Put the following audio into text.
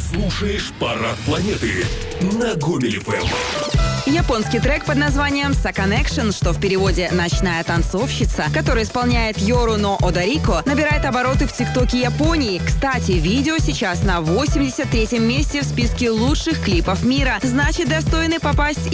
слушаешь «Парад планеты» на Гомель ФМ. Японский трек под названием «Саканекшн», что в переводе «Ночная танцовщица», который исполняет Йору но Одарико, набирает обороты в ТикТоке Японии. Кстати, видео сейчас на 83-м месте в списке лучших клипов мира. Значит, достойны попасть